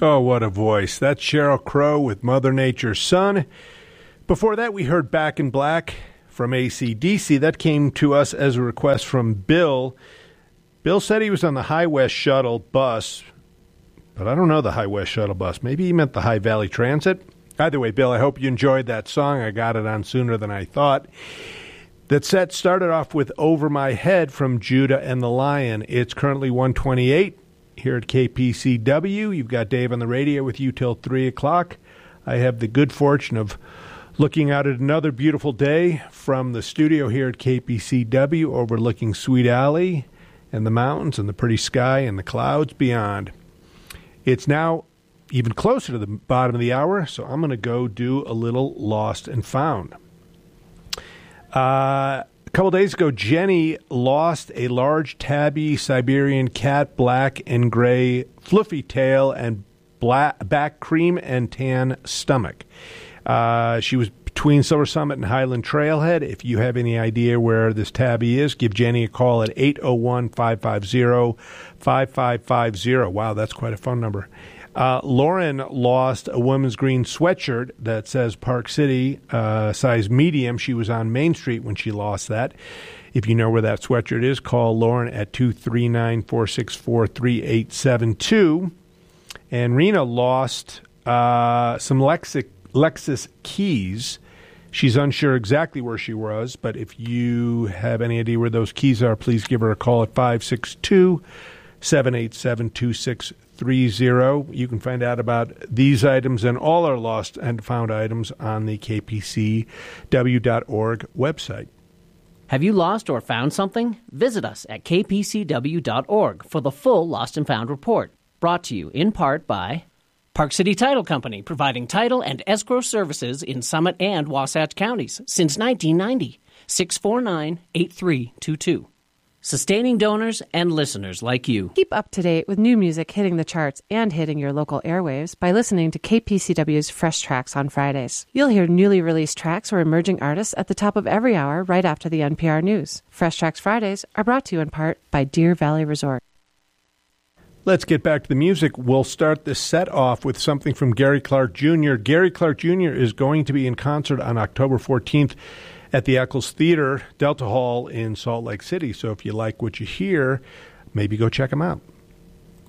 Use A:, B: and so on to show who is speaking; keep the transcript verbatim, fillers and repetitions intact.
A: Oh, what a voice. That's Sheryl Crow with Mother Nature's Son. Before that, we heard Back in Black from A C D C. That came to us as a request from Bill. Bill said he was on the High West Shuttle bus, but I don't know the High West Shuttle bus. Maybe he meant the High Valley Transit. Either way, Bill, I hope you enjoyed that song. I got it on sooner than I thought. That set started off with Over My Head from Judah and the Lion. It's currently one twenty-eight here at K P C W. You've got Dave on the radio with you till three o'clock. I have the good fortune of looking out at another beautiful day from the studio here at K P C W, overlooking Sweet Alley and the mountains and the pretty sky and the clouds beyond. It's now even closer to the bottom of the hour, so I'm going to go do a little Lost and Found. Uh, a couple days ago, Jenny lost a large tabby Siberian cat, black and gray, fluffy tail, and black, back cream and tan stomach. Uh, she was between Silver Summit and Highland Trailhead. If you have any idea where this tabby is, give Jenny a call at eight oh one, five five zero, five five five zero. Wow, that's quite a phone number. Uh, Lauren lost a women's green sweatshirt that says Park City, uh, size medium. She was on Main Street when she lost that. If you know where that sweatshirt is, call Lauren at two three nine, four six four, three eight seven two. And Rena lost uh, some Lexus, Lexus keys. She's unsure exactly where she was, but if you have any idea where those keys are, please give her a call at five six two, seven eight seven, two six three zero. You can find out about these items and all our lost and found items on the K P C W dot org website.
B: Have you lost or found something? Visit us at K P C W dot org for the full Lost and Found report. Brought to you in part by Park City Title Company, providing title and escrow services in Summit and Wasatch counties since nineteen ninety. six four nine, eight three two two. Sustaining donors and listeners like you.
C: Keep up to date with new music hitting the charts and hitting your local airwaves by listening to K P C W's Fresh Tracks on Fridays. You'll hear newly released tracks or emerging artists at the top of every hour right after the N P R News. Fresh Tracks Fridays are brought to you in part by Deer Valley Resort.
A: Let's get back to the music. We'll start this set off with something from Gary Clark Junior Gary Clark Junior is going to be in concert on October fourteenth at the Eccles Theater, Delta Hall in Salt Lake City. So if you like what you hear, maybe go check him out.